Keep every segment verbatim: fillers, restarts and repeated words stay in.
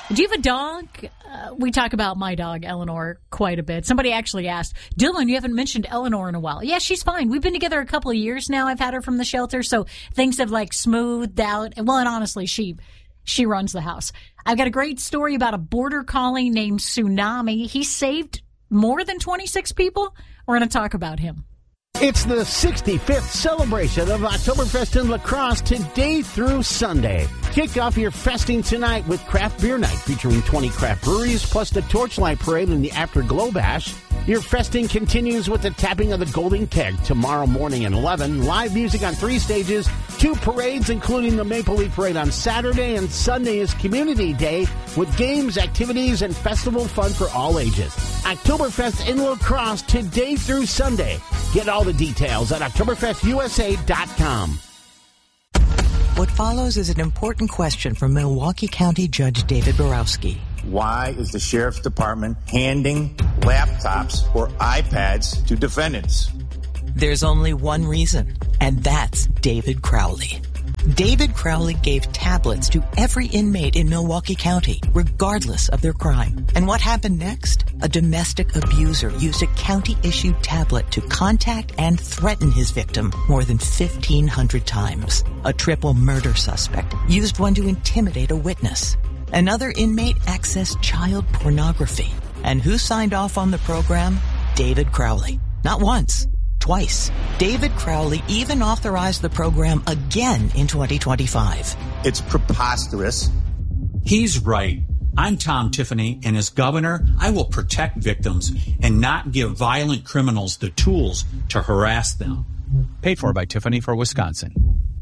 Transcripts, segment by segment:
Do you have a dog? Uh, we talk about my dog, Eleanor, quite a bit. Somebody actually asked, Dylan, you haven't mentioned Eleanor in a while. Yeah, she's fine. We've been together a couple of years now. I've had her from the shelter, so things have, like, smoothed out. Well, and honestly, she she runs the house. I've got a great story about a border collie named Tsunami. He saved more than twenty-six people. We're going to talk about him. It's the sixty-fifth celebration of Oktoberfest in La Crosse today through Sunday. Kick off your festing tonight with Craft Beer Night featuring twenty craft breweries plus the Torchlight Parade and the Afterglow Bash. Your festing continues with the tapping of the Golden Keg tomorrow morning at eleven. Live music on three stages, two parades including the Maple Leaf Parade on Saturday, and Sunday is Community Day with games, activities, and festival fun for all ages. Oktoberfest in La Crosse today through Sunday. Get all the details at Oktoberfest U S A dot com. What follows is an important question from Milwaukee County Judge David Borowski. Why is the Sheriff's Department handing laptops or iPads to defendants? There's only one reason, and that's David Crowley. David Crowley gave tablets to every inmate in Milwaukee County, regardless of their crime. And what happened next? A domestic abuser used a county-issued tablet to contact and threaten his victim more than fifteen hundred times. A triple murder suspect used one to intimidate a witness. Another inmate accessed child pornography. And who signed off on the program? David Crowley. Not once. Twice. David Crowley even authorized the program again in twenty twenty-five. It's preposterous. He's right. I'm Tom Tiffany, and as governor, I will protect victims and not give violent criminals the tools to harass them. Paid for by Tiffany for Wisconsin.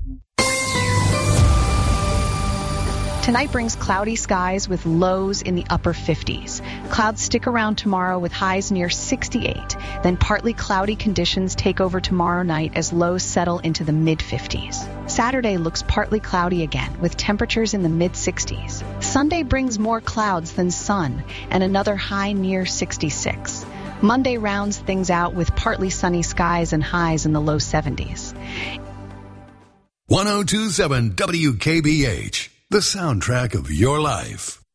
Tonight brings cloudy skies with lows in the upper fifties. Clouds stick around tomorrow with highs near sixty-eight. Then partly cloudy conditions take over tomorrow night as lows settle into the mid-fifties. Saturday looks partly cloudy again with temperatures in the mid-sixties. Sunday brings more clouds than sun and another high near sixty-six. Monday rounds things out with partly sunny skies and highs in the low seventies. one oh two point seven W K B H, the soundtrack of your life.